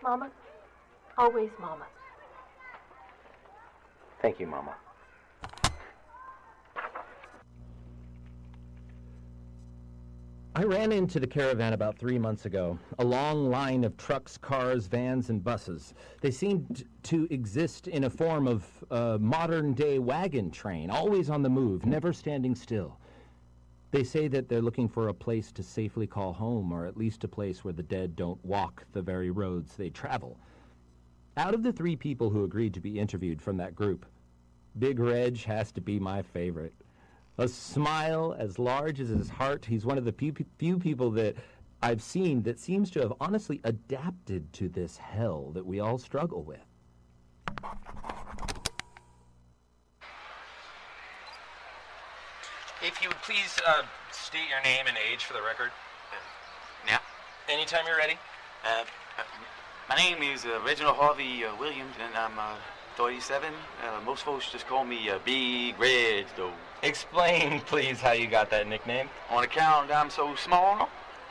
Mama. Always Mama. Thank you, Mama. I ran into the caravan about 3 months ago. A long line of trucks, cars, vans, and buses. They seemed to exist in a form of a modern-day wagon train, always on the move, never standing still. They say that they're looking for a place to safely call home, or at least a place where the dead don't walk the very roads they travel. Out of the 3 people who agreed to be interviewed from that group, Big Reg has to be my favorite. A smile as large as his heart. He's one of the few people that I've seen that seems to have honestly adapted to this hell that we all struggle with. If you would please state your name and age for the record. Yeah. Anytime you're ready. My name is Reginald Harvey Williams, and I'm 37. Most folks just call me Big Reg, though. Explain, please, how you got that nickname. On account I'm so small.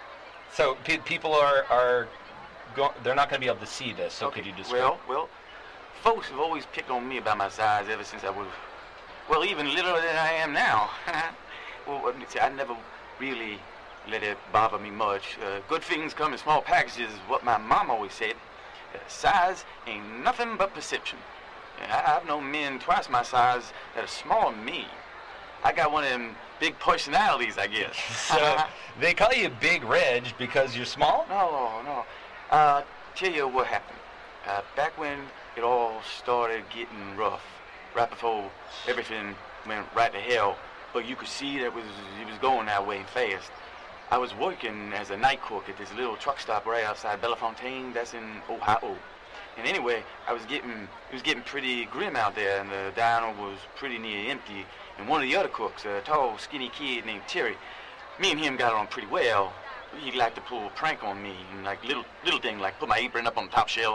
So people are they're not going to be able to see this. So okay. Could you describe? Well, folks have always picked on me about my size ever since I was, well, even littler than I am now. Well, I never really let it bother me much. Good things come in small packages is what my mom always said. Size ain't nothing but perception. I've known men twice my size that are smaller than me. I got one of them big personalities, I guess. So they call you Big Reg because you're small? No. Tell you what happened. Back when it all started getting rough, right before everything went right to hell, but you could see that it was going that way fast. I was working as a night cook at this little truck stop right outside Bellefontaine. That's in Ohio. And anyway, it was getting pretty grim out there, and the diner was pretty near empty. And one of the other cooks, a tall, skinny kid named Terry, me and him got on pretty well. He liked to pull a prank on me, and like little thing, like put my apron up on the top shelf,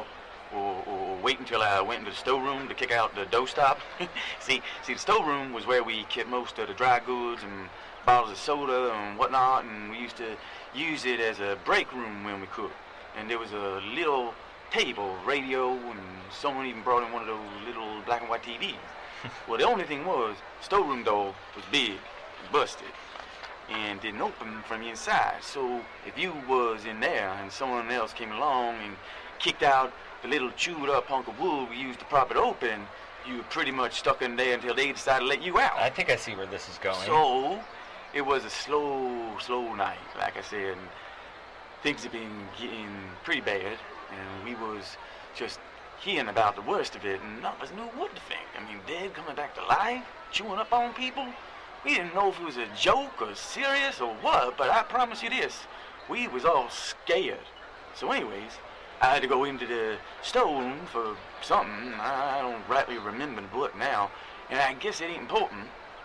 or wait until I went into the storeroom to kick out the dough stop. see, the storeroom was where we kept most of the dry goods and bottles of soda and whatnot, and we used to use it as a break room when we cooked. And there was a little table, radio, and someone even brought in one of those little black and white TVs. Well, the only thing was, storeroom door was big and busted and didn't open from the inside. So if you was in there and someone else came along and kicked out the little chewed up hunk of wood we used to prop it open, you were pretty much stuck in there until they decided to let you out. I think I see where this is going. So it was a slow night, like I said, and things had been getting pretty bad, and we was just hearing about the worst of it, and none of us knew what to think. I mean, dead coming back to life, chewing up on people. We didn't know if it was a joke or serious or what, but I promise you this, we was all scared. So anyways, I had to go into the storeroom for something. I don't rightly remember what now, and I guess it ain't important.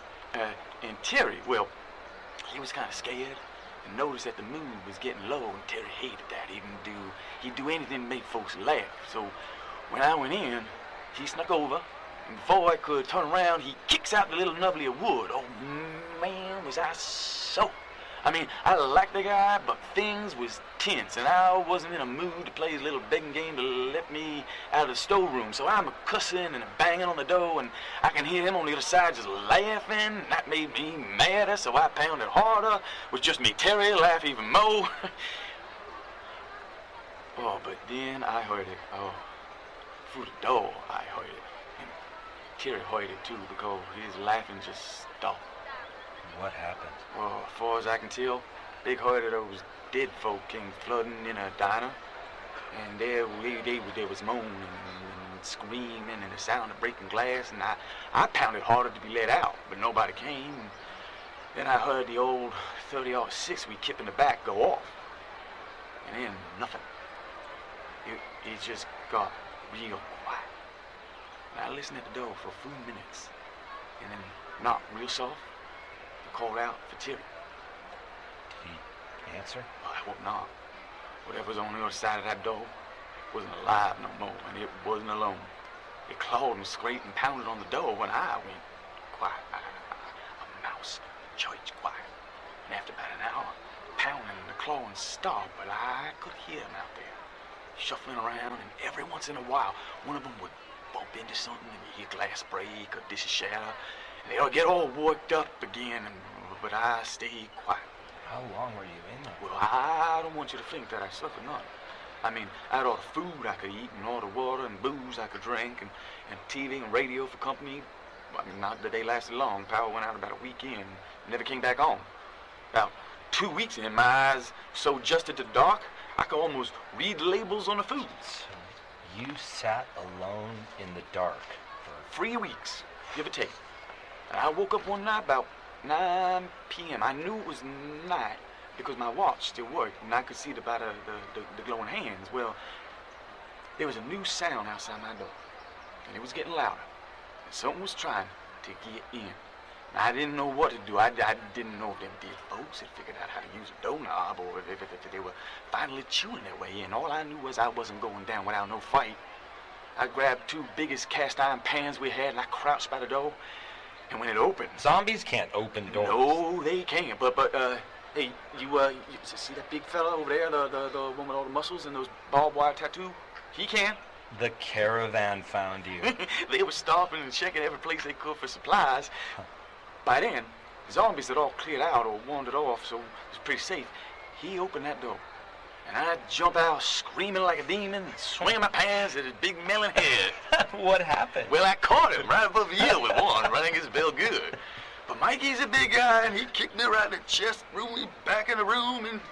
And Terry, well, he was kind of scared and noticed that the mood was getting low, and Terry hated that. He'd do anything to make folks laugh. So when I went in, he snuck over, and before I could turn around, he kicks out the little nubbly of wood. Oh, man, was I soaked. I mean, I liked the guy, but things was tense, and I wasn't in a mood to play his little begging game to let me out of the storeroom. So I'm a cussing and a banging on the door, and I can hear him on the other side just laughing, and that made me madder, so I pounded harder. It was just me. Terry laughed even more. Oh, but then I heard it. Oh, through the door, I heard it. And Terry heard it, too, because his laughing just stopped. What happened? Well, as far as I can tell, big herd of those dead folk came flooding in a diner, and there was moaning and screaming and the sound of breaking glass, and I pounded harder to be let out, but nobody came. Then I heard the old 30-06 we kept in the back go off, and then nothing. It just got real quiet. And I listened at the door for a few minutes, and then knocked real soft. Called out for Terry. Did he answer? Well, I hope not. Whatever's on the other side of that door wasn't alive no more, and it wasn't alone. It clawed and scraped and pounded on the door when I went quiet. A mouse, church quiet. And after about an hour, pounding and the clawing stopped, but I could hear him out there. shuffling around, and every once in a while, one of them would bump into something, and you hear glass break or dish shatter, and they'll get all worked up again, but I stayed quiet. How long were you in there? Well, I don't want you to think that I suffered none. I mean, I had all the food I could eat, and all the water and booze I could drink, and TV and radio for company. I mean, not that they lasted long. Power went out about a week in, never came back on. About 2 weeks in, my eyes so adjusted to the dark, I could almost read labels on the foods. So you sat alone in the dark for 3 weeks, give or take. And I woke up one night about 9 p.m. I knew it was night because my watch still worked, and I could see the glowing hands. Well, there was a new sound outside my door, and it was getting louder. And something was trying to get in. And I didn't know what to do. I didn't know if them dear folks had figured out how to use a doorknob, or if they were finally chewing their way in. All I knew was I wasn't going down without no fight. I grabbed 2 biggest cast iron pans we had, and I crouched by the door. And when it opened... Zombies can't open doors. No, they can't. But hey, you see that big fella over there, the one with all the muscles and those barbed wire tattoo? He can. The caravan found you. They were stopping and checking every place they could for supplies. By then, the zombies had all cleared out or wandered off, so it was pretty safe. He opened that door, and I'd jump out screaming like a demon, swinging my pants at his big melon head. What happened? Well, I caught him right above the ear with one, rang his bell good. But Mikey's a big guy, and he kicked me right in the chest, threw me back in the room, and...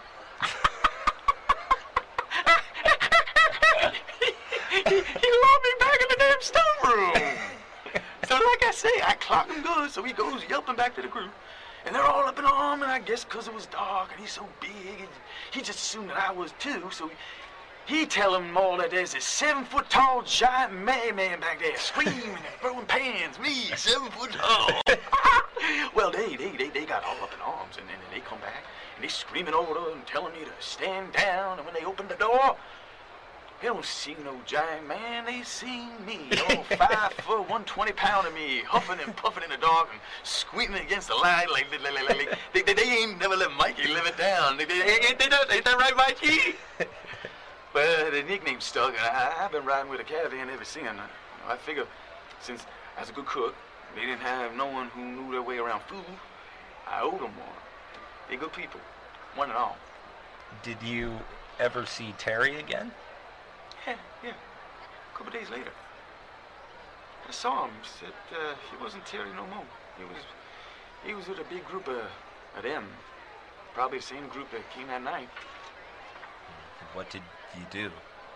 he locked me back in the damn storeroom. So like I say, I clocked him good, so he goes yelping back to the group. And they're all up in arms, and I guess because it was dark, and he's so big, and he just assumed that I was too, so he tell them all that there's this 7-foot-tall giant man back there screaming and throwing pans. Me, 7 foot tall. Well, they got all up in arms, and then they come back, and they screaming order and telling me to stand down, and when they opened the door, they don't see no giant man, they see me, all 5 foot, 120 pound of me, huffing and puffing in the dark and squeaking against the line like they ain't never let Mikey live it down. Ain't that right, Mikey? But the nickname stuck, and I've been riding with a caravan ever since. I figure since I was a good cook, they didn't have no one who knew their way around food, I owed them one. They're good people, one and all. Did you ever see Terry again? Yeah. A couple days later. I saw him. Said he wasn't Terry no more. He was with a big group of them. Probably the same group that came that night. What did you do?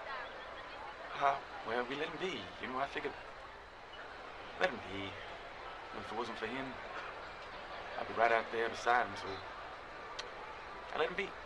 Well, we let him be. You know, I figured, let him be. If it wasn't for him, I'd be right out there beside him, so I let him be.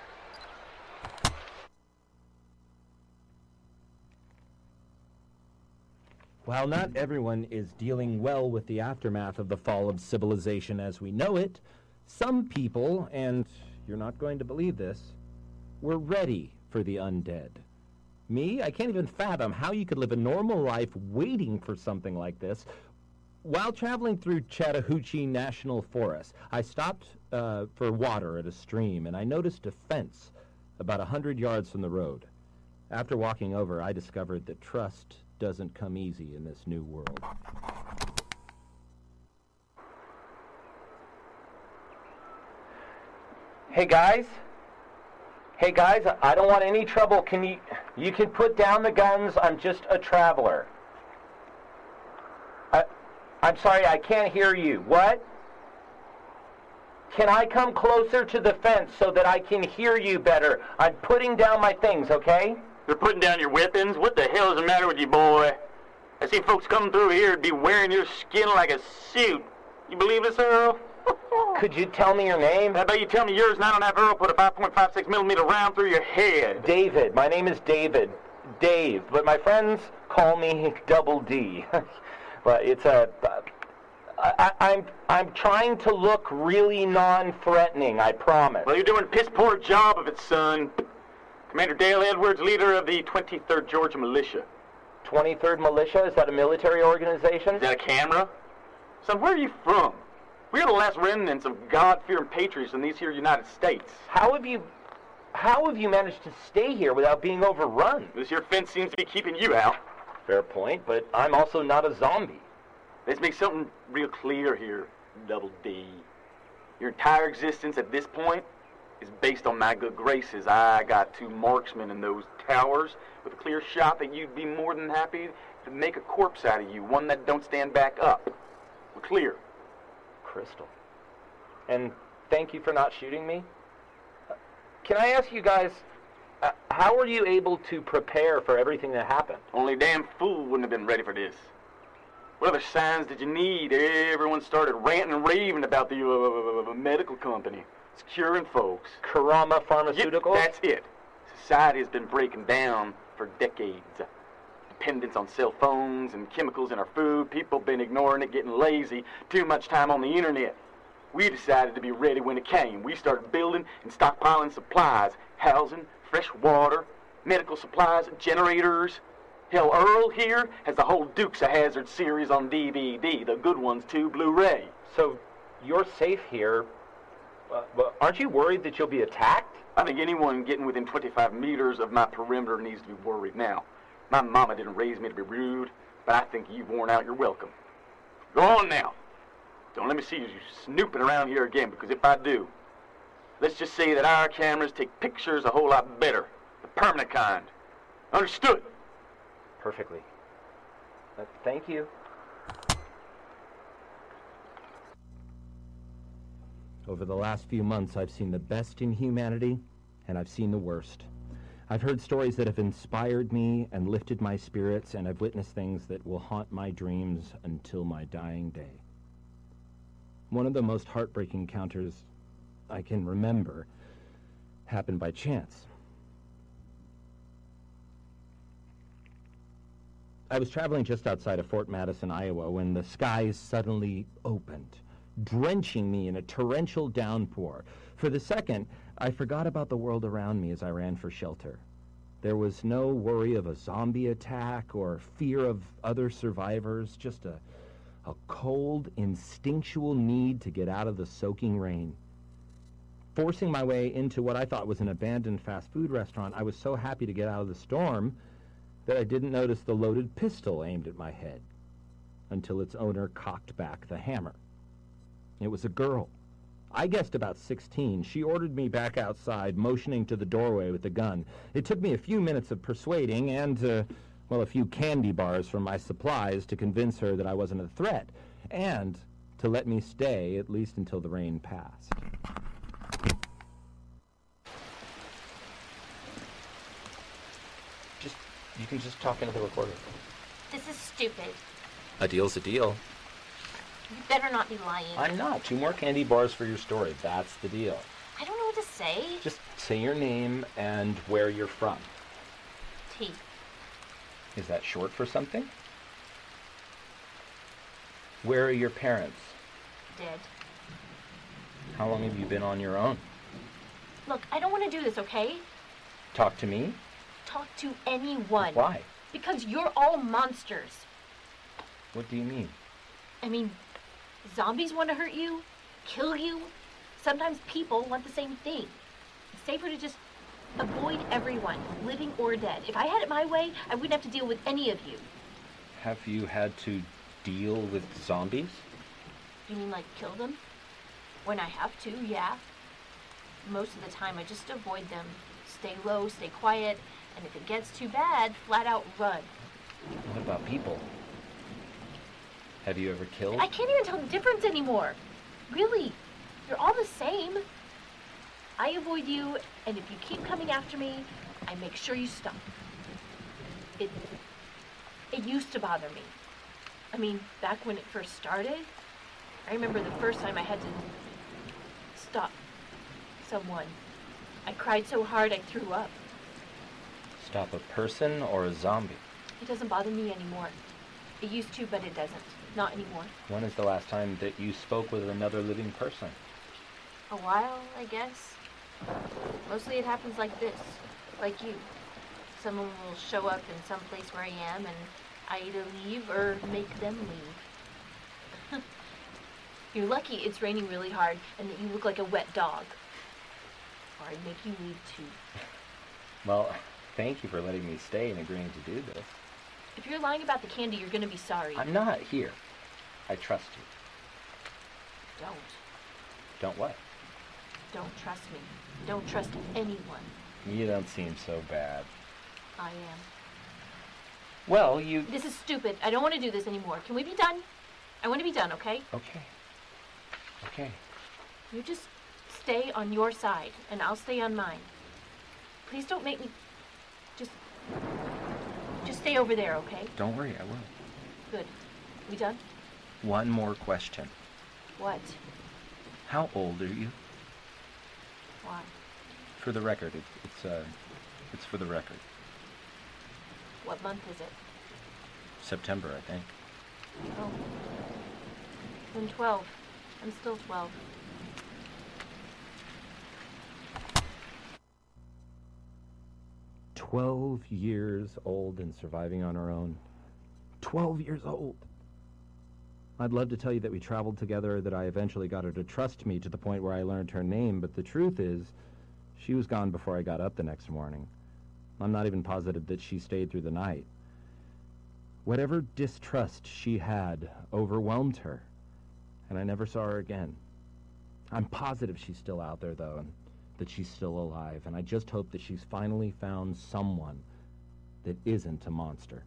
While not everyone is dealing well with the aftermath of the fall of civilization as we know it, some people, and you're not going to believe this, were ready for the undead. Me, I can't even fathom how you could live a normal life waiting for something like this. While traveling through Chattahoochee National Forest, I stopped for water at a stream, and I noticed a fence about 100 yards from the road. After walking over, I discovered that trust doesn't come easy in this new world. Hey guys, I don't want any trouble. You can put down the guns. I'm just a traveler. I'm sorry, I can't hear you. What? Can I come closer to the fence so that I can hear you better? I'm putting down my things, okay? You're putting down your weapons? What the hell is the matter with you, boy? I see folks coming through here and be wearing your skin like a suit. You believe this, Earl? Could you tell me your name? How about you tell me yours, and I don't have Earl put a 5.56 millimeter round through your head? David. My name is David. Dave. But my friends call me Double D. But it's I'm trying to look really non-threatening, I promise. Well, you're doing a piss-poor job of it, son. Commander Dale Edwards, leader of the 23rd Georgia Militia. 23rd Militia? Is that a military organization? Is that a camera? Son, where are you from? We're the last remnants of God-fearing patriots in these here United States. How have you how have you managed to stay here without being overrun? Because your fence seems to be keeping you out. Fair point, but I'm also not a zombie. Let's make something real clear here, Double D. Your entire existence at this point is based on my good graces. I got 2 marksmen in those towers with a clear shot that you'd be more than happy to make a corpse out of you, one that don't stand back up. We're clear. Crystal. And thank you for not shooting me. Can I ask you guys, how were you able to prepare for everything that happened? Only a damn fool wouldn't have been ready for this. What other signs did you need? Everyone started ranting and raving about the medical company. It's curing folks. Karama Pharmaceuticals? Yeah, that's it. Society has been breaking down for decades. Dependence on cell phones and chemicals in our food. People been ignoring it, getting lazy. Too much time on the internet. We decided to be ready when it came. We started building and stockpiling supplies. Housing, fresh water, medical supplies, generators. Hell, Earl here has the whole Dukes of Hazzard series on DVD. The good ones too, Blu-ray. So, you're safe here. But aren't you worried that you'll be attacked? I think anyone getting within 25 meters of my perimeter needs to be worried now. My mama didn't raise me to be rude, but I think you've worn out your welcome. Go on now. Don't let me see you snooping around here again, because if I do, let's just say that our cameras take pictures a whole lot better. The permanent kind. Understood? Perfectly. Thank you. Over the last few months, I've seen the best in humanity, and I've seen the worst. I've heard stories that have inspired me and lifted my spirits, and I've witnessed things that will haunt my dreams until my dying day. One of the most heartbreaking encounters I can remember happened by chance. I was traveling just outside of Fort Madison, Iowa, when the skies suddenly opened, drenching me in a torrential downpour. For the second, I forgot about the world around me as I ran for shelter. There was no worry of a zombie attack or fear of other survivors, just a cold, instinctual need to get out of the soaking rain. Forcing my way into what I thought was an abandoned fast food restaurant, I was so happy to get out of the storm that I didn't notice the loaded pistol aimed at my head until its owner cocked back the hammer. It was a girl. I guessed about 16. She ordered me back outside, motioning to the doorway with the gun. It took me a few minutes of persuading and, a few candy bars from my supplies to convince her that I wasn't a threat, and to let me stay at least until the rain passed. You can just talk into the recorder. This is stupid. A deal's a deal. You better not be lying. I'm not. 2 more candy bars for your story. That's the deal. I don't know what to say. Just say your name and where you're from. T. Is that short for something? Where are your parents? Dead. How long have you been on your own? Look, I don't want to do this, okay? Talk to me? Talk to anyone. Why? Because you're all monsters. What do you mean? I mean, zombies want to hurt you, kill you. Sometimes people want the same thing. It's safer to just avoid everyone, living or dead. If I had it my way, I wouldn't have to deal with any of you. Have you had to deal with zombies? You mean like kill them? When I have to, yeah. Most of the time I just avoid them. Stay low, stay quiet, and if it gets too bad, flat out run. What about people? Have you ever killed? I can't even tell the difference anymore. Really, you're all the same. I avoid you, and if you keep coming after me, I make sure you stop. It used to bother me. I mean, back when it first started, I remember the first time I had to stop someone. I cried so hard I threw up. Stop a person or a zombie? It doesn't bother me anymore. It used to, but it doesn't. Not anymore. When is the last time that you spoke with another living person? A while, I guess. Mostly it happens like this, like you. Someone will show up in some place where I am, and I either leave or make them leave. You're lucky it's raining really hard and that you look like a wet dog. or I'd make you leave too. Well, thank you for letting me stay and agreeing to do this. If you're lying about the candy, you're gonna be sorry. I'm not here. I trust you. Don't. Don't what? Don't trust me. Don't trust anyone. You don't seem so bad. I am. Well, you... This is stupid. I don't want to do this anymore. Can we be done? I want to be done, okay? Okay. Okay. You just stay on your side, and I'll stay on mine. Please don't make me... Just stay over there, okay? Don't worry, I will. Good. We done? One more question. What? How old are you? Why? For the record, it's for the record. What month is it? September, I think. Oh. I'm 12. I'm still 12. "12 years old and surviving on her own. 12 years old. I'd love to tell you that we traveled together, that I eventually got her to trust me to the point where I learned her name, but the truth is, she was gone before I got up the next morning. I'm not even positive that she stayed through the night. Whatever distrust she had overwhelmed her, and I never saw her again. I'm positive she's still out there, though, and that she's still alive, and I just hope that she's finally found someone that isn't a monster.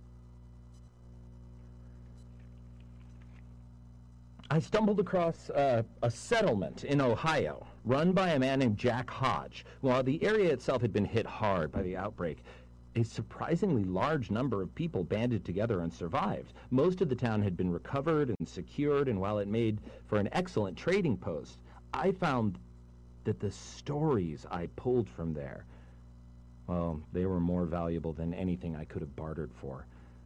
I stumbled across a settlement in Ohio, run by a man named Jack Hodge. While the area itself had been hit hard by the outbreak, a surprisingly large number of people banded together and survived. Most of the town had been recovered and secured, and while it made for an excellent trading post, I found that the stories I pulled from there, well, they were more valuable than anything I could have bartered for.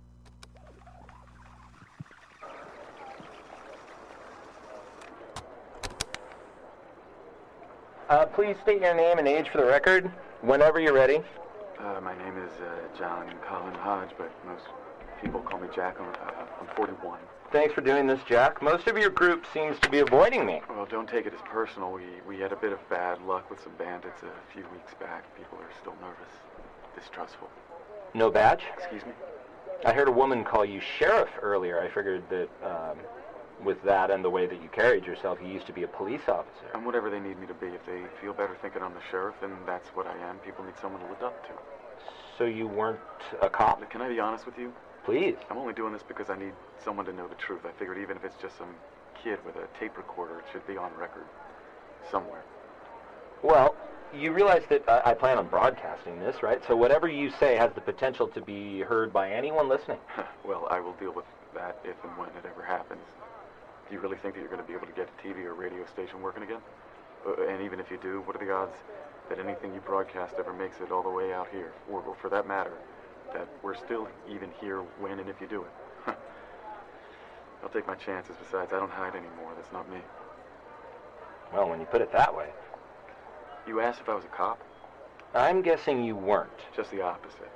Please state your name and age for the record, whenever you're ready. My name is John Colin Hodge, but most people call me Jack. I'm 41. Thanks for doing this, Jack. Most of your group seems to be avoiding me. Well, don't take it as personal. We had a bit of bad luck with some bandits a few weeks back. People are still nervous, distrustful. No badge? Excuse me? I heard a woman call you sheriff earlier. I figured that with that and the way that you carried yourself, you used to be a police officer. I'm whatever they need me to be. If they feel better thinking I'm the sheriff, then that's what I am. People need someone to look up to. So you weren't a cop? Can I be honest with you? Please. I'm only doing this because I need someone to know the truth. I figured even if it's just some kid with a tape recorder, it should be on record somewhere. Well, you realize that I plan on broadcasting this, right? So whatever you say has the potential to be heard by anyone listening. Well, I will deal with that if and when it ever happens. Do you really think that you're going to be able to get a TV or radio station working again? And even if you do, what are the odds that anything you broadcast ever makes it all the way out here? Or for that matter, that we're still even here when and if you do it? I'll take my chances. Besides, I don't hide anymore. That's not me. Well, when you put it that way. You asked if I was a cop? I'm guessing you weren't. Just the opposite.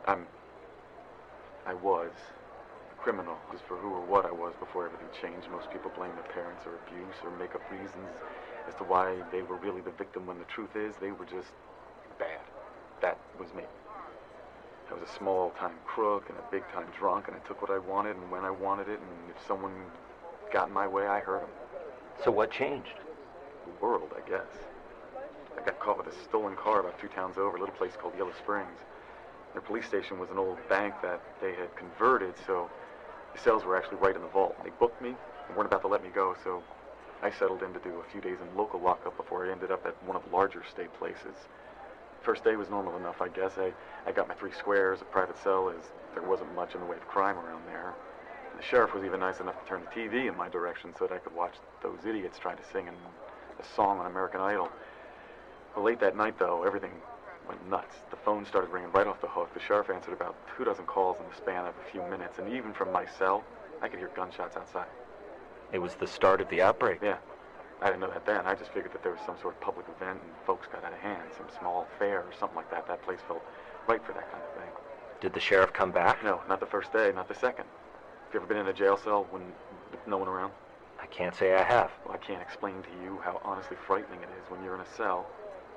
I was a criminal. Just for who or what I was before everything changed. Most people blame their parents or abuse or make up reasons as to why they were really the victim when the truth is they were just bad. That was me. I was a small-time crook and a big-time drunk, and I took what I wanted and when I wanted it, and if someone got in my way, I hurt them. So what changed? The world, I guess. I got caught with a stolen car about 2 towns over, a little place called Yellow Springs. Their police station was an old bank that they had converted, so the cells were actually right in the vault. They booked me and weren't about to let me go, so I settled in to do a few days in local lockup before I ended up at one of the larger state places. First day was normal enough, I guess. I got my 3 squares, a private cell, as there wasn't much in the way of crime around there. And the sheriff was even nice enough to turn the TV in my direction so that I could watch those idiots trying to sing a song on American Idol. Well, late that night, though, everything went nuts. The phone started ringing right off the hook. The sheriff answered about 2 dozen calls in the span of a few minutes, and even from my cell, I could hear gunshots outside. It was the start of the outbreak. Yeah. I didn't know that then. I just figured that there was some sort of public event and folks got out of hand, some small fair or something like that. That place felt right for that kind of thing. Did the sheriff come back? No, not the first day, not the second. Have you ever been in a jail cell when with no one around? I can't say I have. Well, I can't explain to you how honestly frightening it is when you're in a cell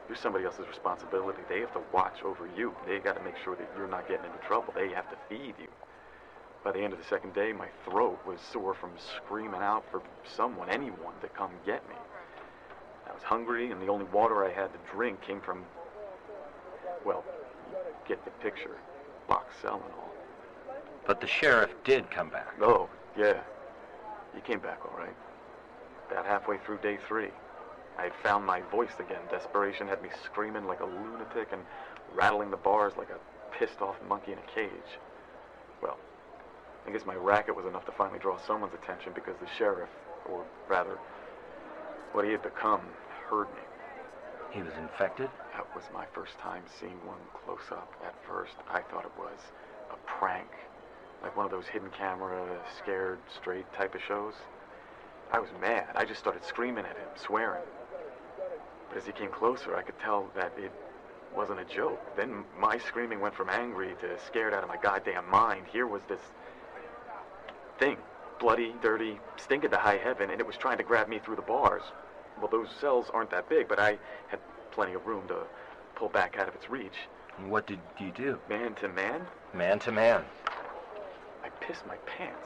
You're somebody else's responsibility. They have to watch over you. They got to make sure that you're not getting into trouble. They have to feed you. By the end of the second day, my throat was sore from screaming out for someone, anyone, to come get me. I was hungry, and the only water I had to drink came from, well, you get the picture, box cell and all. But the sheriff did come back. Oh, yeah. He came back all right. About halfway through day 3. I had found my voice again. Desperation had me screaming like a lunatic and rattling the bars like a pissed-off monkey in a cage. Well, I guess my racket was enough to finally draw someone's attention because the sheriff, or rather, what he had become, heard me. He was infected? That was my first time seeing one close up. At first, I thought it was a prank, like one of those hidden camera, scared straight type of shows. I was mad. I just started screaming at him, swearing. But as he came closer, I could tell that it wasn't a joke. Then my screaming went from angry to scared out of my goddamn mind. Here was this thing, bloody, dirty, stinking to high heaven, and it was trying to grab me through the bars. Well, those cells aren't that big, but I had plenty of room to pull back out of its reach. And what did you do? Man to man? Man to man. I pissed my pants.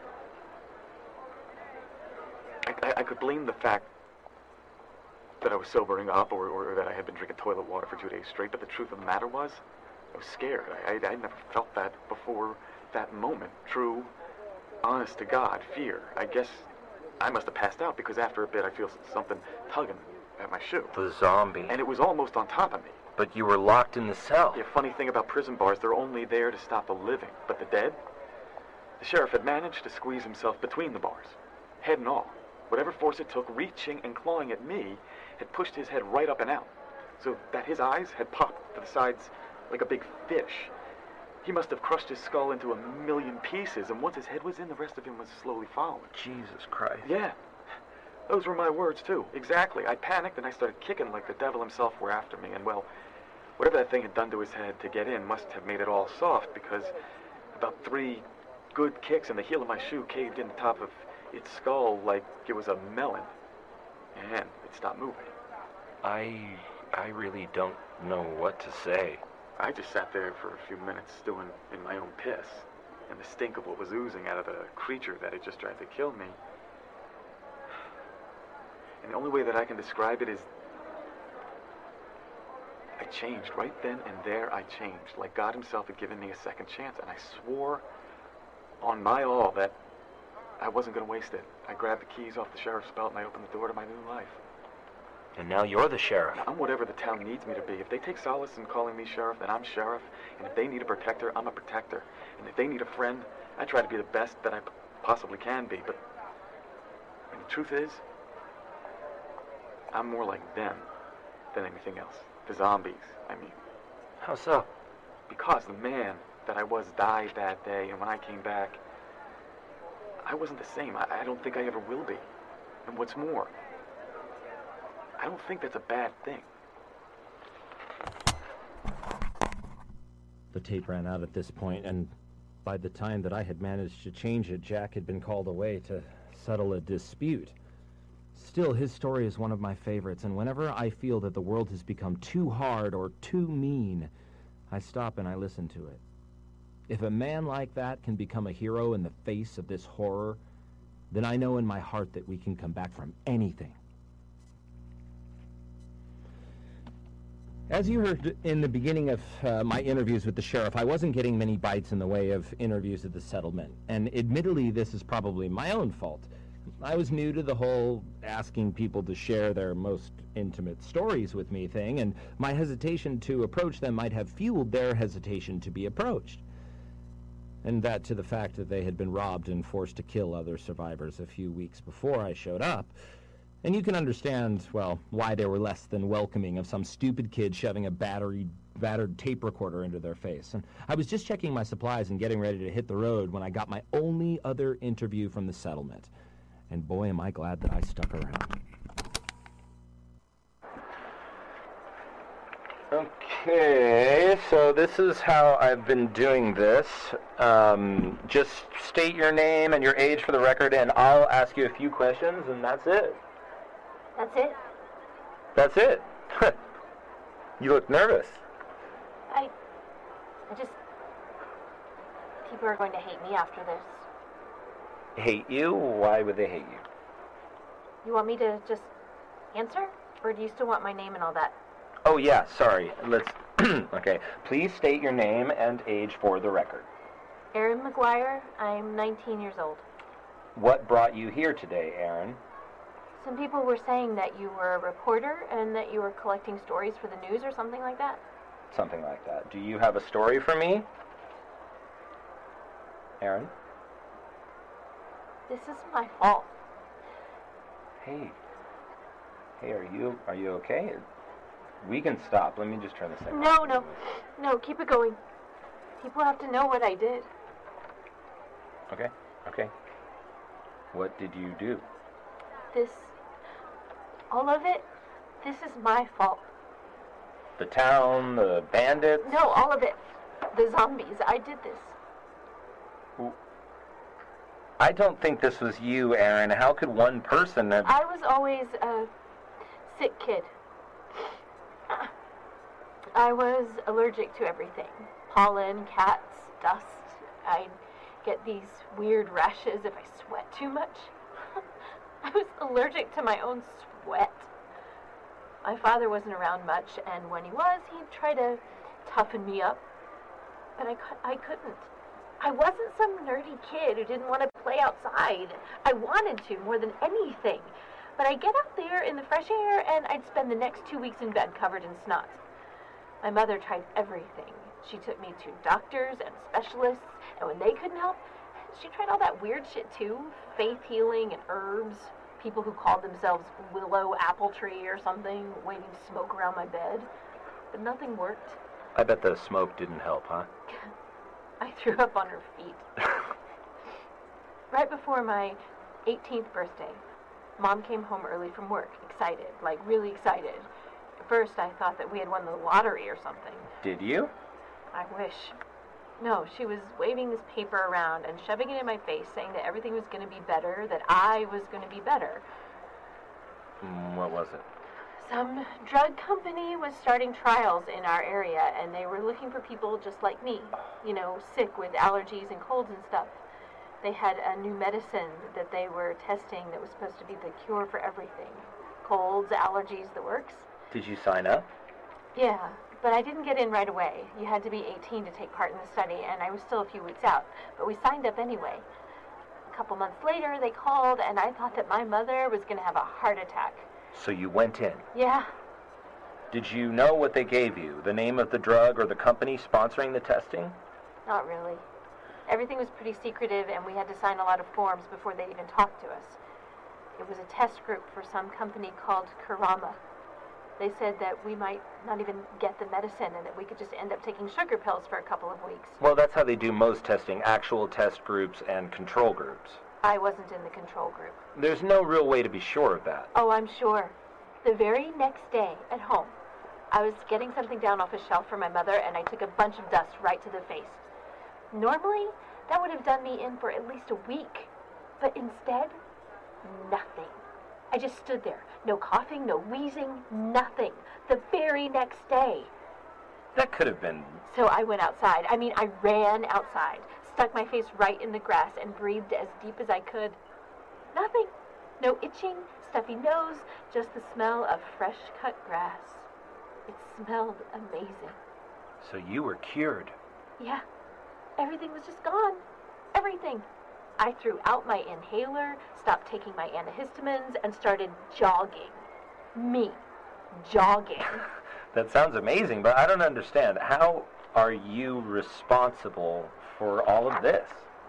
I could blame the fact that I was sobering up or that I had been drinking toilet water for 2 days straight, but the truth of the matter was, I was scared. I never felt that before that moment. True, honest to God, fear. I guess I must have passed out because after a bit I feel something tugging at my shoe. The zombie. And it was almost on top of me. But you were locked in the cell. The funny thing about prison bars, they're only there to stop the living. But the dead? The sheriff had managed to squeeze himself between the bars, head and all. Whatever force it took, reaching and clawing at me, had pushed his head right up and out, so that his eyes had popped to the sides like a big fish. He must have crushed his skull into a million pieces, and once his head was in, the rest of him was slowly following. Jesus Christ. Yeah. Those were my words, too. Exactly. I panicked, and I started kicking like the devil himself were after me, and, well, whatever that thing had done to his head to get in must have made it all soft, because about 3 good kicks and the heel of my shoe caved in the top of its skull like it was a melon, and it stopped moving. I really don't know what to say. I just sat there for a few minutes stewing in my own piss, and the stink of what was oozing out of the creature that had just tried to kill me. And the only way that I can describe it is I changed. Right then and there I changed, like God himself had given me a second chance, and I swore on my all that I wasn't going to waste it. I grabbed the keys off the sheriff's belt and I opened the door to my new life. And now you're the sheriff. I'm whatever the town needs me to be. If they take solace in calling me sheriff, then I'm sheriff. And if they need a protector, I'm a protector. And if they need a friend, I try to be the best that I possibly can be. But the truth is, I'm more like them than anything else. The zombies, I mean. How so? Because the man that I was died that day, and when I came back, I wasn't the same. I don't think I ever will be. And what's more, I don't think that's a bad thing. The tape ran out at this point, and by the time that I had managed to change it, Jack had been called away to settle a dispute. Still, his story is one of my favorites, and whenever I feel that the world has become too hard or too mean, I stop and I listen to it. If a man like that can become a hero in the face of this horror, then I know in my heart that we can come back from anything. As you heard in the beginning of my interviews with the sheriff, I wasn't getting many bites in the way of interviews at the settlement. And admittedly, this is probably my own fault. I was new to the whole asking people to share their most intimate stories with me thing, and my hesitation to approach them might have fueled their hesitation to be approached. And that to the fact that they had been robbed and forced to kill other survivors a few weeks before I showed up. And you can understand, well, why they were less than welcoming of some stupid kid shoving a battered tape recorder into their face. And I was just checking my supplies and getting ready to hit the road when I got my only other interview from the settlement. And boy, am I glad that I stuck around. Okay, so this is how I've been doing this. Just state your name and your age for the record, and I'll ask you a few questions, and that's it. That's it? That's it. You look nervous. I just... People are going to hate me after this. Hate you? Why would they hate you? You want me to just answer? Or do you still want my name and all that? Oh, yeah, sorry. Let's... Okay. Please state your name and age for the record. Erin McGuire. I'm 19 years old. What brought you here today, Erin? Some people were saying that you were a reporter and that you were collecting stories for the news or something like that. Something like that. Do you have a story for me? Erin? This is my fault. Hey. Hey, are you okay? We can stop. Let me just turn this thing off. No, keep it going. People have to know what I did. Okay. What did you do? All of it, this is my fault. The town, the bandits? No, all of it. The zombies, I did this. I don't think this was you, Erin. How could one person have... I was always a sick kid. I was allergic to everything. Pollen, cats, dust. I'd get these weird rashes if I sweat too much. I was allergic to my own sweat. My father wasn't around much, and when he was, he'd try to toughen me up. But I couldn't. I wasn't some nerdy kid who didn't want to play outside. I wanted to more than anything. But I'd get out there in the fresh air, and I'd spend the next 2 weeks in bed covered in snot. My mother tried everything. She took me to doctors and specialists, and when they couldn't help, she tried all that weird shit too. Faith healing and herbs. People who called themselves Willow Apple Tree or something, waiting to smoke around my bed. But nothing worked. I bet the smoke didn't help, huh? I threw up on her feet. Right before my 18th birthday, Mom came home early from work, excited, like really excited. At first, I thought that we had won the lottery or something. Did you? I wish. No, she was waving this paper around and shoving it in my face, saying that everything was going to be better, that I was going to be better. What was it? Some drug company was starting trials in our area, and they were looking for people just like me, sick with allergies and colds and stuff. They had a new medicine that they were testing that was supposed to be the cure for everything. Colds, allergies, the works. Did you sign up? Yeah, but I didn't get in right away. You had to be 18 to take part in the study, and I was still a few weeks out. But we signed up anyway. A couple months later, they called, and I thought that my mother was going to have a heart attack. So you went in? Yeah. Did you know what they gave you? The name of the drug or the company sponsoring the testing? Not really. Everything was pretty secretive, and we had to sign a lot of forms before they'd even talk to us. It was a test group for some company called Karama. They said that we might not even get the medicine and that we could just end up taking sugar pills for a couple of weeks. Well, that's how they do most testing, actual test groups and control groups. I wasn't in the control group. There's no real way to be sure of that. Oh, I'm sure. The very next day at home, I was getting something down off a shelf for my mother, and I took a bunch of dust right to the face. Normally, that would have done me in for at least a week. But instead, nothing. I just stood there. No coughing, no wheezing, nothing. The very next day. That could have been... So I went outside. I ran outside, stuck my face right in the grass, and breathed as deep as I could. Nothing. No itching, stuffy nose, just the smell of fresh-cut grass. It smelled amazing. So you were cured? Yeah. Everything was just gone. Everything. I threw out my inhaler, stopped taking my antihistamines, and started jogging. Me. Jogging. That sounds amazing, but I don't understand. How are you responsible for all of this?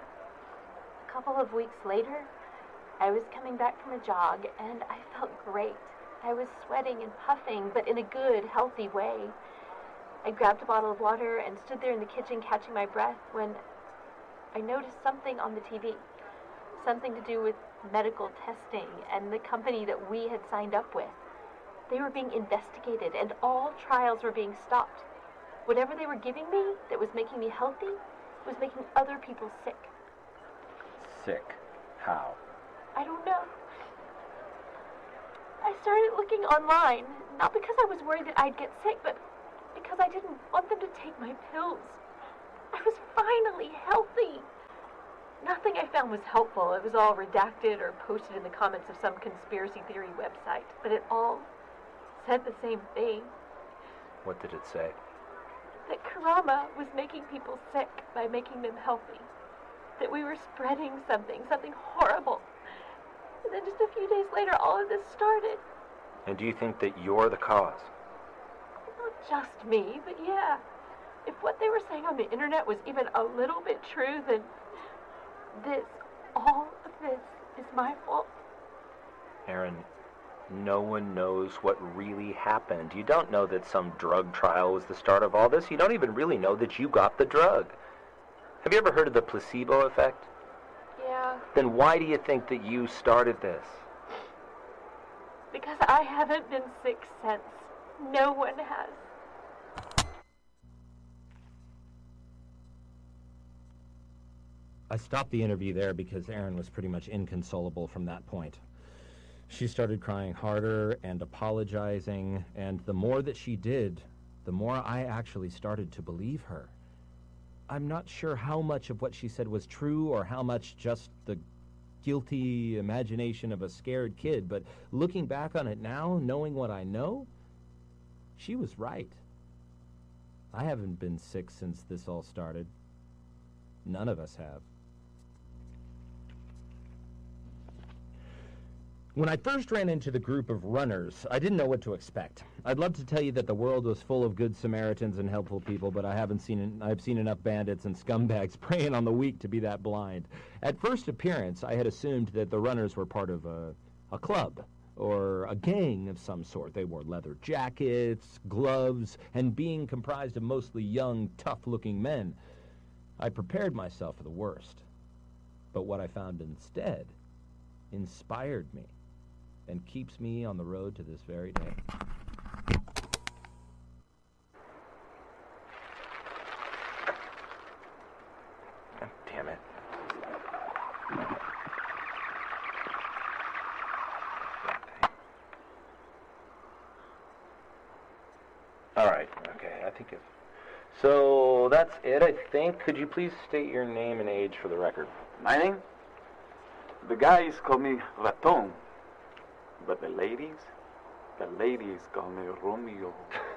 A couple of weeks later, I was coming back from a jog, and I felt great. I was sweating and puffing, but in a good, healthy way. I grabbed a bottle of water and stood there in the kitchen catching my breath when I noticed something on the TV. Something to do with medical testing and the company that we had signed up with. They were being investigated, and all trials were being stopped. Whatever they were giving me that was making me healthy was making other people sick. Sick? How? I don't know. I started looking online, not because I was worried that I'd get sick, but because I didn't want them to take my pills. I was finally healthy. Nothing I found was helpful. It was all redacted or posted in the comments of some conspiracy theory website, but it all said the same thing. What did it say? That Karama was making people sick by making them healthy. That we were spreading something horrible. And then just a few days later, all of this started. And do you think that you're the cause? Not just me, but yeah. If what they were saying on the internet was even a little bit true, then all of this is my fault. Aaron, no one knows what really happened. You don't know that some drug trial was the start of all this. You don't even really know that you got the drug. Have you ever heard of the placebo effect? Yeah. Then why do you think that you started this? Because I haven't been sick since. No one has. I stopped the interview there because Erin was pretty much inconsolable from that point. She started crying harder and apologizing, and the more that she did, the more I actually started to believe her. I'm not sure how much of what she said was true or how much just the guilty imagination of a scared kid, but looking back on it now, knowing what I know, she was right. I haven't been sick since this all started. None of us have. When I first ran into the group of runners, I didn't know what to expect. I'd love to tell you that the world was full of good Samaritans and helpful people, but I've seen enough bandits and scumbags preying on the weak to be that blind. At first appearance, I had assumed that the runners were part of a club or a gang of some sort. They wore leather jackets, gloves, and being comprised of mostly young, tough-looking men. I prepared myself for the worst. But what I found instead inspired me and keeps me on the road to this very day. God damn it. All right, okay, I think so that's it, I think. Could you please state your name and age for the record? My name? The guys call me Raton. But the ladies call me Romeo.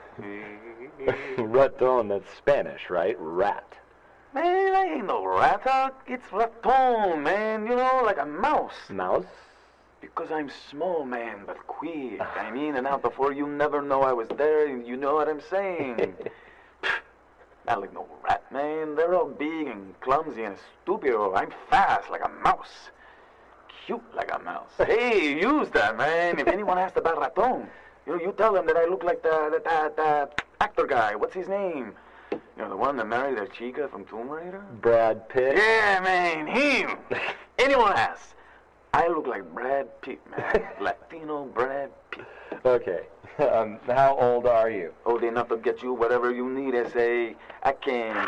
Raton, that's Spanish, right? Rat. Man, I ain't no rat. It's Raton, man. You know, like a mouse. Mouse? Because I'm small, man, but quick. I'm in and out before you never know I was there. You know what I'm saying? Not like no rat, man. They're all big and clumsy and stupid. I'm fast like a mouse. Cute like a mouse. Hey, use that, man. If anyone asks about Raton, you tell them that I look like the actor guy. What's his name? You know, the one that married their chica from Tomb Raider? Brad Pitt? Yeah, man, him. Anyone asks, I look like Brad Pitt, man. Latino Brad Pitt. Okay. How old are you? Old enough to get you whatever you need, S.A. I can...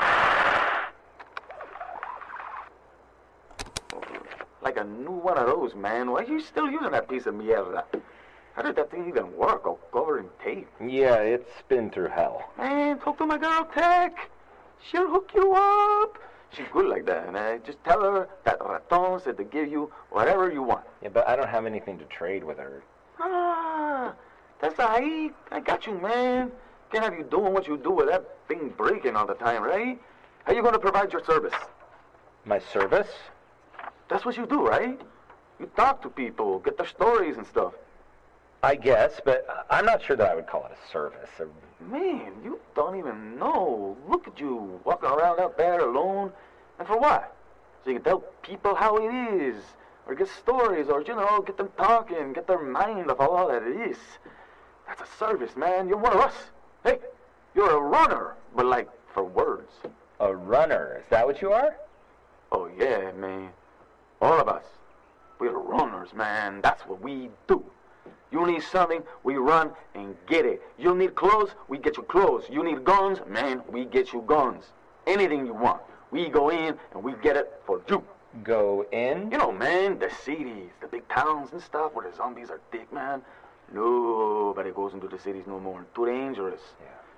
Like a new one of those, man. Why are you still using that piece of mierda? How did that thing even work? All covered in tape. Yeah, it's been through hell. Man, talk to my girl, Tech. She'll hook you up. She's good like that, man. Just tell her that Raton said to give you whatever you want. Yeah, but I don't have anything to trade with her. Ah, that's aight. I got you, man. Can't have you doing what you do with that thing breaking all the time, right? How you going to provide your service? My service? That's what you do, right? You talk to people, get their stories and stuff. I guess, but I'm not sure that I would call it a service. Man, you don't even know. Look at you, walking around out there alone. And for what? So you can tell people how it is, or get stories, or, get them talking, get their mind off all that it is. That's a service, man. You're one of us. Hey, you're a runner, but like for words. A runner? Is that what you are? Oh, yeah, man. All of us. We're runners, man. That's what we do. You need something, we run and get it. You need clothes, we get you clothes. You need guns, man, we get you guns. Anything you want, we go in and we get it for you. Go in? You know, man, the cities, the big towns and stuff where the zombies are thick, man. Nobody goes into the cities no more. Too dangerous. Yeah.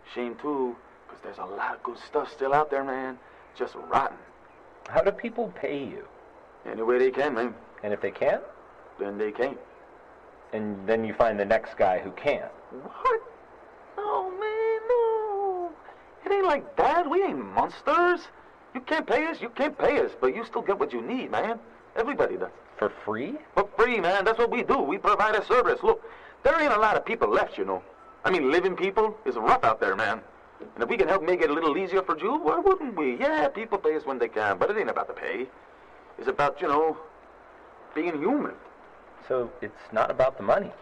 Shame, too, because there's a lot of good stuff still out there, man. Just rotten. How do people pay you? Any way they can, man. And if they can't? Then they can't. And then you find the next guy who can. What? No, man, no. It ain't like that. We ain't monsters. You can't pay us, but you still get what you need, man. Everybody does. For free? For free, man. That's what we do. We provide a service. Look, there ain't a lot of people left, you know. I mean, living people is rough out there, man. And if we can help make it a little easier for you, why wouldn't we? Yeah, people pay us when they can, but it ain't about the pay. It's about, being human. So it's not about the money.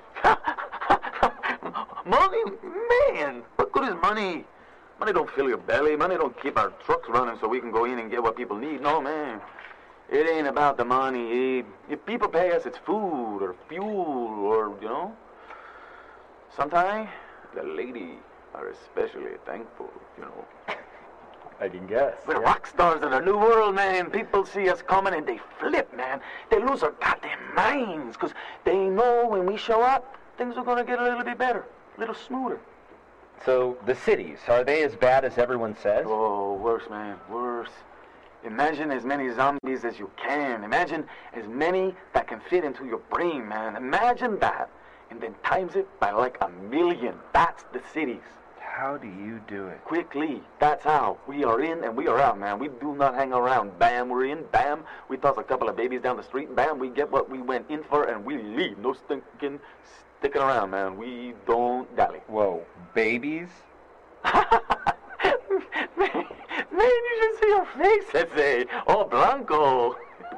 Money? Man, what good is money? Money don't fill your belly. Money don't keep our trucks running so we can go in and get what people need. No, man. It ain't about the money. If people pay us, it's food or fuel or, Sometimes the lady are especially thankful, I can guess. We're rock stars in a new world, man. People see us coming and they flip, man. They lose their goddamn minds because they know when we show up, things are going to get a little bit better, a little smoother. So the cities, are they as bad as everyone says? Oh, worse, man, worse. Imagine as many zombies as you can. Imagine as many that can fit into your brain, man. Imagine that. And then times it by like 1,000,000. That's the cities. How do you do it? Quickly. That's how. We are in and we are out, man. We do not hang around. Bam, we're in. Bam, we toss a couple of babies down the street. Bam, we get what we went in for and we leave. No sticking around, man. We don't dally. Whoa, babies? Man, you should see your face, Sensei. Oh, Blanco.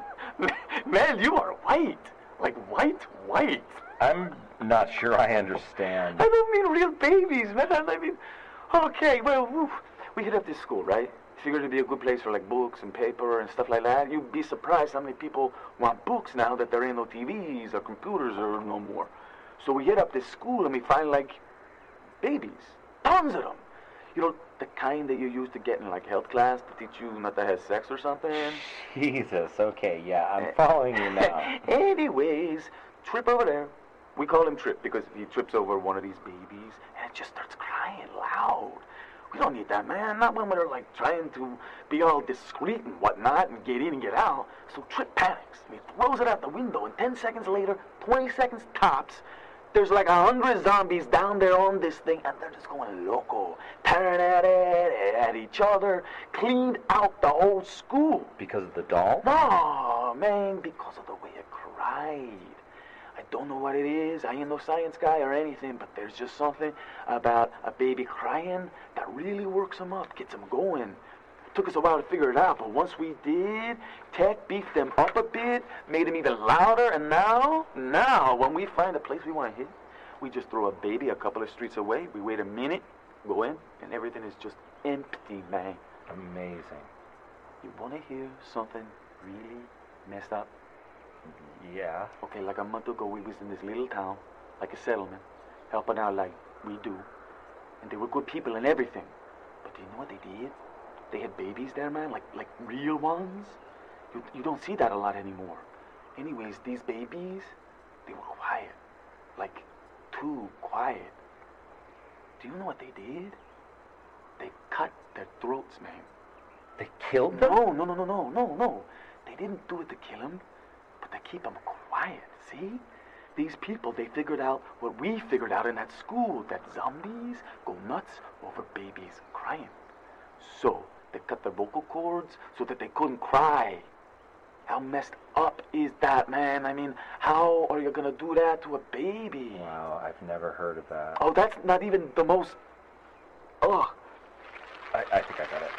Man, you are white. Like white. I'm not sure I understand. I don't mean real babies, man. I mean, okay, well, we hit up this school, right? Figured it'd be a good place for, like, books and paper and stuff like that. You'd be surprised how many people want books now that there ain't no TVs or computers or no more. So we hit up this school and we find, like, babies. Tons of them. The kind that you used to get in, like, health class to teach you not to have sex or something. Jesus, okay, yeah, I'm following you now. Anyways, Trip over there. We call him Trip because he trips over one of these babies and it just starts crying loud. We don't need that, man. Not when we're, like, trying to be all discreet and whatnot and get in and get out. So Trip panics and he throws it out the window and 10 seconds later, 20 seconds tops, there's like 100 zombies down there on this thing, and they're just going loco, tearing at it, at each other, cleaned out the whole school. Because of the doll? No, man, because of the way it cried. I don't know what it is. I ain't no science guy or anything, but there's just something about a baby crying that really works them up, gets them going. Took us a while to figure it out, but once we did, Tech beefed them up a bit, made them even louder, and now, when we find a place we want to hit, we just throw a baby a couple of streets away, we wait a minute, go in, and everything is just empty, man. Amazing. You want to hear something really messed up? Yeah. Okay, like a month ago, we was in this little town, like a settlement, helping out like we do, and they were good people and everything, but do you know what they did? They had babies there, man, like real ones. You don't see that a lot anymore. Anyways, these babies, they were quiet. Like, too quiet. Do you know what they did? They cut their throats, man. They killed them? No. They didn't do it to kill them, but to keep them quiet, see? These people, they figured out what we figured out in that school, that zombies go nuts over babies crying. So, they cut their vocal cords so that they couldn't cry. How messed up is that, man? I mean, how are you gonna do that to a baby? Wow, I've never heard of that. Oh, that's not even the most... Ugh. I think I got it.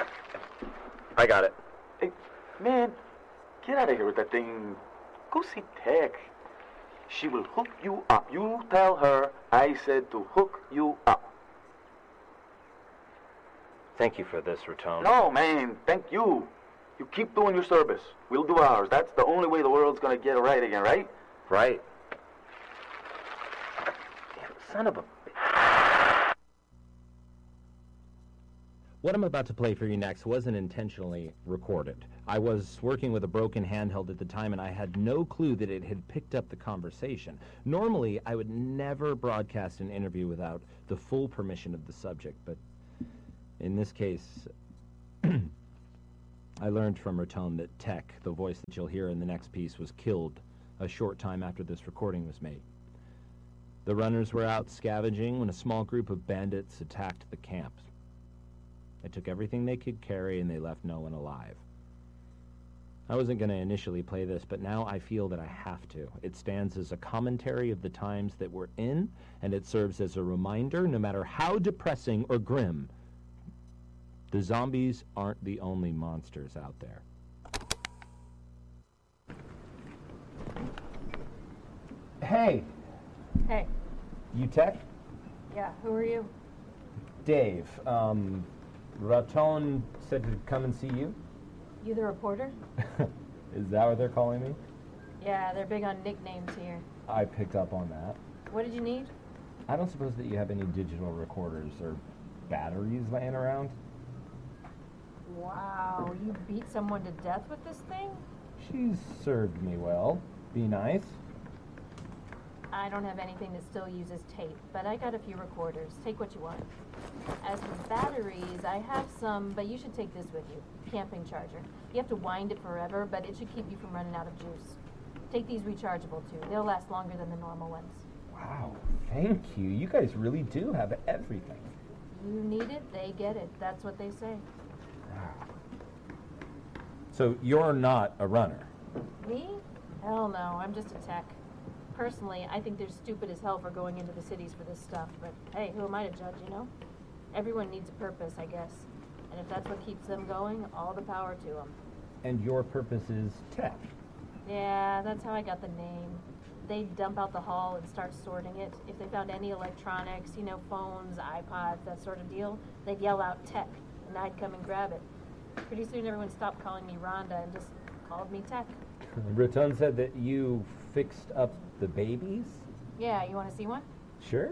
I got it. Hey, man, get out of here with that thing. Go see Tech. She will hook you up. You tell her I said to hook you up. Thank you for this, Raton. No, man, thank you. You keep doing your service. We'll do ours. That's the only way the world's gonna get right again, right? Right. Damn, son of a... What I'm about to play for you next wasn't intentionally recorded. I was working with a broken handheld at the time, and I had no clue that it had picked up the conversation. Normally, I would never broadcast an interview without the full permission of the subject, but In this case, I learned from Raton that Tech, the voice that you'll hear in the next piece, was killed a short time after this recording was made. The runners were out scavenging when a small group of bandits attacked the camp. They took everything they could carry and they left no one alive. I wasn't going to initially play this, but now I feel that I have to. It stands as a commentary of the times that we're in, and it serves as a reminder, no matter how depressing or grim, the zombies aren't the only monsters out there. Hey, Hey. you Tech? Yeah, who are you? Dave, Raton said to come and see you. You the reporter? Is that what they're calling me? Yeah, they're big on nicknames here. I picked up on that. What did you need? I don't suppose that you have any digital recorders or batteries laying around? Wow, you beat someone to death with this thing? She's served me well. Be nice. I don't have anything that still uses tape, but I got a few recorders. Take what you want. As for batteries, I have some, but you should take this with you. Camping charger. You have to wind it forever, but it should keep you from running out of juice. Take these rechargeable too. They'll last longer than the normal ones. Wow, thank you. You guys really do have everything. You need it, they get it. That's what they say. Wow. So you're not a runner? Me? Hell no, I'm just a tech. Personally, I think they're stupid as hell for going into the cities for this stuff, but hey, who am I to judge, you know? Everyone needs a purpose, I guess. And if that's what keeps them going, all the power to them. And your purpose is tech? Yeah, that's how I got the name. They'd dump out the hall and start sorting it. If they found any electronics, you know, phones, iPods, that sort of deal, they'd yell out tech, and I'd come and grab it. Pretty soon everyone stopped calling me Rhonda and just called me Tech. Raton said that you fixed up the babies? Yeah, you want to see one? Sure.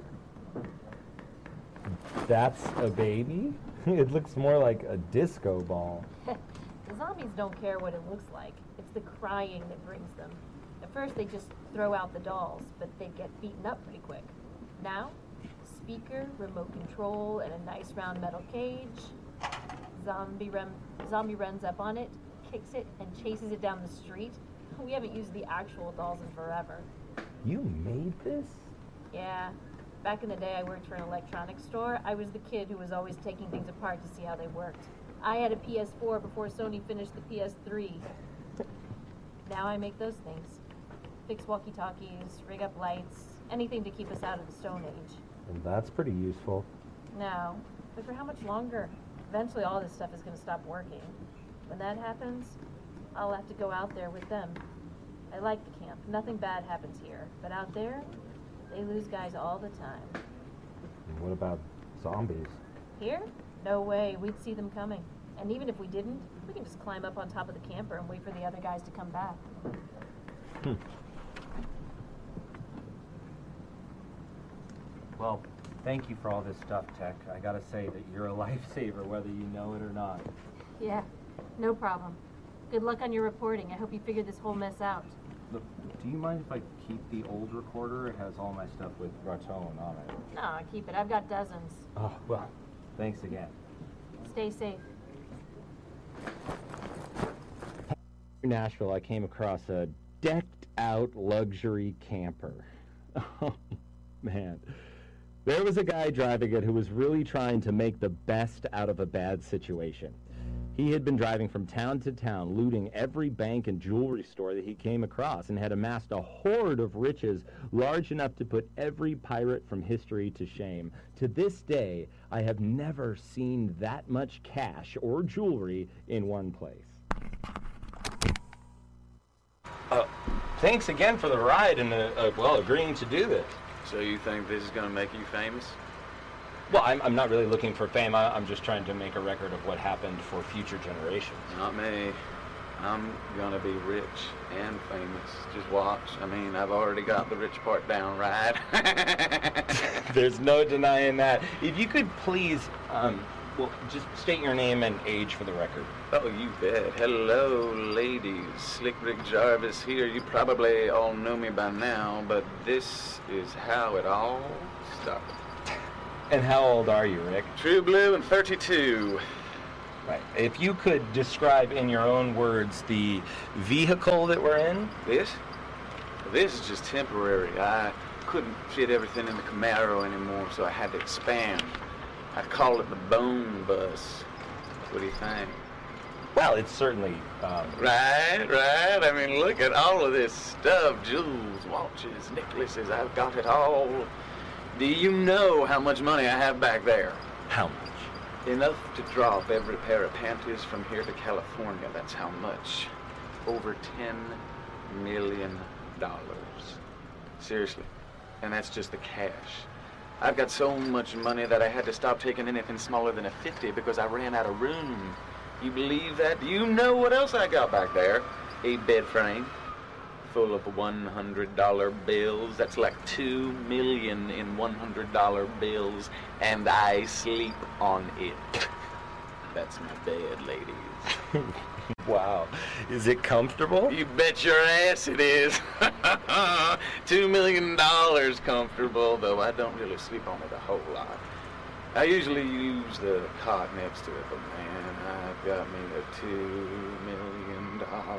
That's a baby? It looks more like a disco ball. The zombies don't care what it looks like. It's the crying that brings them. At first they just throw out the dolls, but they get beaten up pretty quick. Now, speaker, remote control, and a nice round metal cage. Zombie runs up on it, kicks it, and chases it down the street. We haven't used the actual dolls in forever. You made this? Yeah. Back in the day I worked for an electronics store. I was the kid who was always taking things apart to see how they worked. I had a PS4 before Sony finished the PS3. Now I make those things. Fix walkie-talkies, rig up lights, anything to keep us out of the Stone Age. And that's pretty useful. No, but for how much longer? Eventually all this stuff is going to stop working. When that happens, I'll have to go out there with them. I like the camp. Nothing bad happens here. But out there, they lose guys all the time. And what about zombies? Here? No way. We'd see them coming. And even if we didn't, we can just climb up on top of the camper and wait for the other guys to come back. Well, thank you for all this stuff, Tech. I gotta say that you're a lifesaver, whether you know it or not. Yeah, no problem. Good luck on your reporting. I hope you figure this whole mess out. Look, do you mind if I keep the old recorder? It has all my stuff with Raton on it. No, keep it. I've got dozens. Oh, well, thanks again. Stay safe. In Nashville, I came across a decked-out luxury camper. Oh, man. There was a guy driving it who was really trying to make the best out of a bad situation. He had been driving from town to town, looting every bank and jewelry store that he came across, and had amassed a hoard of riches large enough to put every pirate from history to shame. To this day, I have never seen that much cash or jewelry in one place. Thanks again for the ride and agreeing to do this. So you think this is going to make you famous? Well, I'm not really looking for fame. I'm just trying to make a record of what happened for future generations. Not me. I'm going to be rich and famous. Just watch. I mean, I've already got the rich part down right. There's no denying that. If you could please, just state your name and age for the record. Oh, you bet. Hello, ladies. Slick Rick Jarvis here. You probably all know me by now, but this is how it all started. And how old are you, Rick? True blue and 32. Right. If you could describe in your own words the vehicle that we're in. This? This is just temporary. I couldn't fit everything in the Camaro anymore, so I had to expand. I'd call it the Bone Bus. What do you think? Well, it's certainly... Right. I mean, look at all of this stuff. Jewels, watches, necklaces. I've got it all. Do you know how much money I have back there? How much? Enough to drop every pair of panties from here to California. That's how much. Over $10 million. Seriously. And that's just the cash. I've got so much money that I had to stop taking anything smaller than a 50 because I ran out of room. You believe that? Do you know what else I got back there? A bed frame full of $100 bills. That's like $2 million in $100 bills, and I sleep on it. That's my bed, ladies. Wow. Is it comfortable? You bet your ass it is. $2 million comfortable, though I don't really sleep on it a whole lot. I usually use the cot next to it, but man, I've got me a $2 million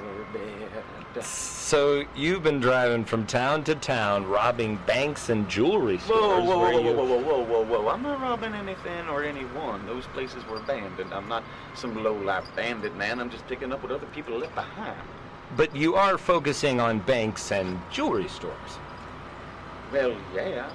bed. So you've been driving from town to town, robbing banks and jewelry stores. Whoa. I'm not robbing anything or anyone. Those places were abandoned. I'm not some low-life bandit, man. I'm just picking up what other people left behind. But you are focusing on banks and jewelry stores. Well, yeah.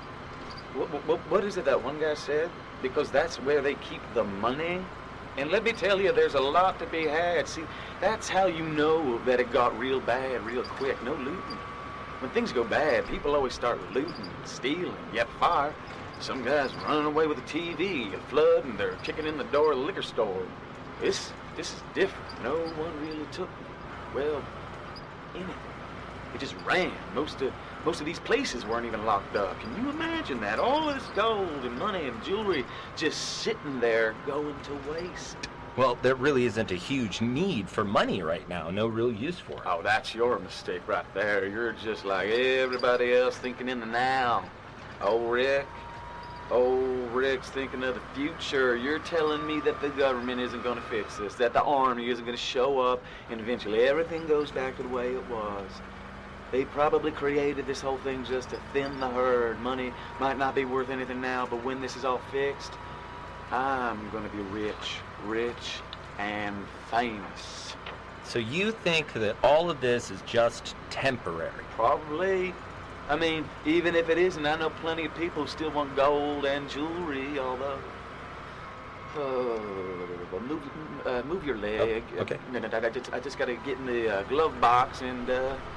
What is it that one guy said? Because that's where they keep the money. And let me tell you, there's a lot to be had. See, that's how you know that it got real bad real quick. No looting. When things go bad, people always start looting and stealing. Yet fire. Some guys running away with a TV, a flood, and they're kicking in the door of the liquor store. This is different. No one really took, well, anything. It just ran. Most of these places weren't even locked up. Can you imagine that? All of this gold and money and jewelry just sitting there going to waste. Well, there really isn't a huge need for money right now. No real use for it. Oh, that's your mistake right there. You're just like everybody else thinking in the now. Old Rick's thinking of the future. You're telling me that the government isn't going to fix this, that the army isn't going to show up, and eventually everything goes back to the way it was. They probably created this whole thing just to thin the herd. Money might not be worth anything now, but when this is all fixed, I'm gonna be rich and famous. So you think that all of this is just temporary? Probably. I mean, even if it isn't, I know plenty of people who still want gold and jewelry, although... move your leg. Oh, okay. No, I just gotta get in the glove box and,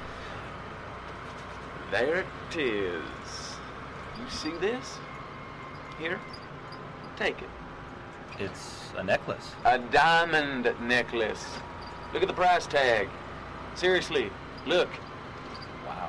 there it is. You see this? Here? Take it. It's a necklace. A diamond necklace. Look at the price tag. Seriously, look. Wow.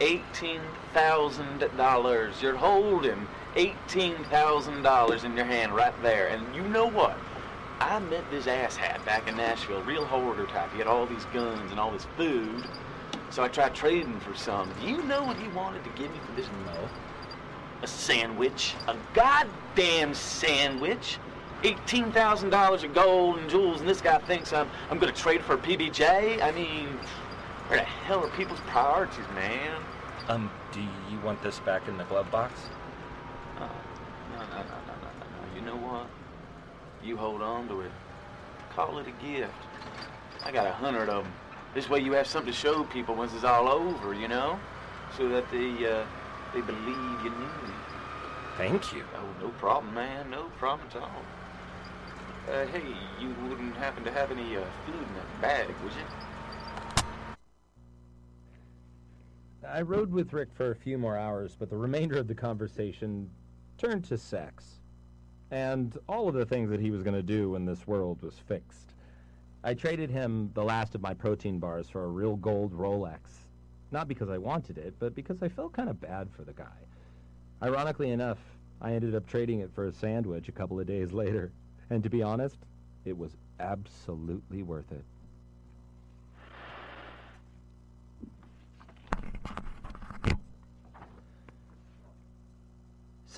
$18,000. You're holding $18,000 in your hand right there. And you know what? I met this asshat back in Nashville, real hoarder type. He had all these guns and all this food. So I tried trading for some. Do you know what he wanted to give me for this? No. A sandwich. A goddamn sandwich. $18,000 of gold and jewels, and this guy thinks I'm going to trade for a PBJ? I mean, where the hell are people's priorities, man? Do you want this back in the glove box? No. You know what? You hold on to it. Call it a gift. I got 100 of them. This way you have something to show people once it's all over, you know? So that they believe you knew me. Thank you. Oh, no problem, man. No problem at all. Hey, you wouldn't happen to have any food in that bag, would you? I rode with Rick for a few more hours, but the remainder of the conversation turned to sex. And all of the things that he was going to do when this world was fixed. I traded him the last of my protein bars for a real gold Rolex. Not because I wanted it, but because I felt kind of bad for the guy. Ironically enough, I ended up trading it for a sandwich a couple of days later. And to be honest, it was absolutely worth it.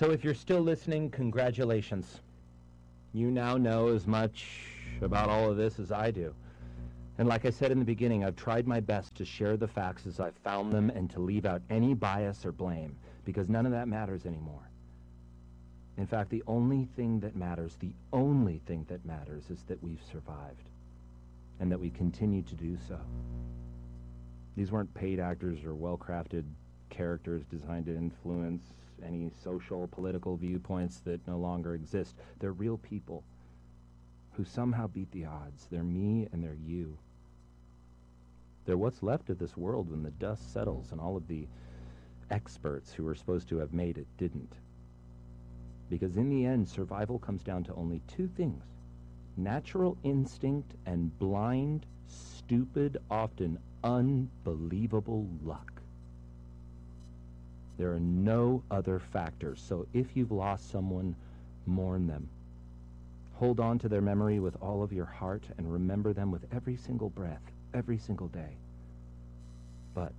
So if you're still listening, congratulations. You now know as much about all of this as I do. And like I said in the beginning, I've tried my best to share the facts as I've found them and to leave out any bias or blame, because none of that matters anymore. In fact, the only thing that matters is that we've survived and that we continue to do so. These weren't paid actors or well-crafted characters designed to influence any social, political viewpoints that no longer exist. They're real people who somehow beat the odds. They're me and they're you. They're what's left of this world when the dust settles and all of the experts who were supposed to have made it didn't. Because in the end, survival comes down to only two things: natural instinct and blind, stupid, often unbelievable luck. There are no other factors, so if you've lost someone, mourn them. Hold on to their memory with all of your heart and remember them with every single breath, every single day. But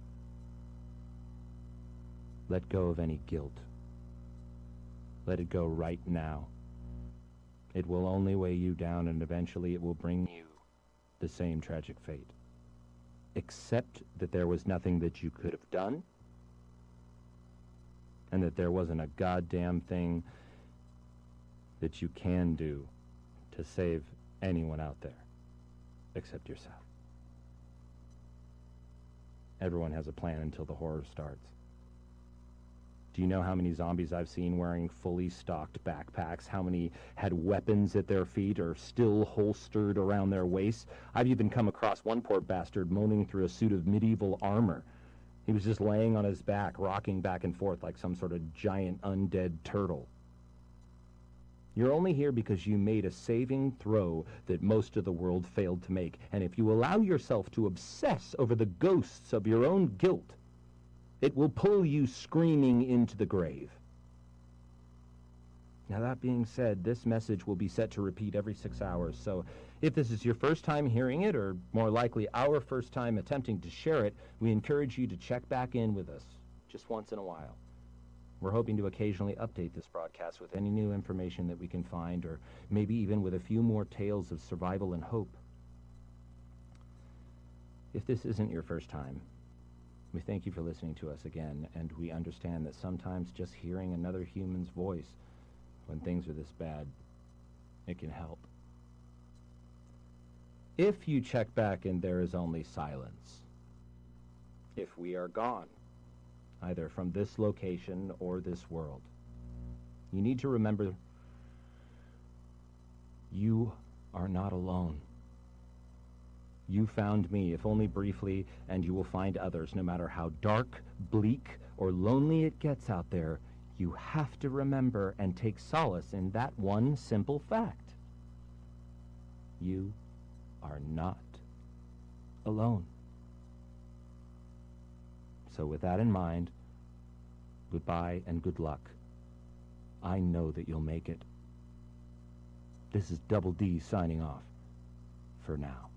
let go of any guilt. Let it go right now. It will only weigh you down, and eventually it will bring you the same tragic fate. Accept that there was nothing that you could have done, and that there wasn't a goddamn thing that you can do to save anyone out there except yourself. Everyone has a plan until the horror starts. Do you know how many zombies I've seen wearing fully stocked backpacks? How many had weapons at their feet or still holstered around their waists? I've even come across one poor bastard moaning through a suit of medieval armor. He was just laying on his back, rocking back and forth like some sort of giant undead turtle. You're only here because you made a saving throw that most of the world failed to make. And if you allow yourself to obsess over the ghosts of your own guilt, it will pull you screaming into the grave. Now, that being said, this message will be set to repeat every 6 hours, so if this is your first time hearing it, or more likely our first time attempting to share it, we encourage you to check back in with us just once in a while. We're hoping to occasionally update this broadcast with any new information that we can find, or maybe even with a few more tales of survival and hope. If this isn't your first time, we thank you for listening to us again, and we understand that sometimes just hearing another human's voice when things are this bad, it can help. If you check back and there is only silence, if we are gone, either from this location or this world, you need to remember you are not alone. You found me, if only briefly, and you will find others. No matter how dark, bleak, or lonely it gets out there, you have to remember and take solace in that one simple fact. You are not alone. So with that in mind, goodbye and good luck. I know that you'll make it. This is Double D signing off for now.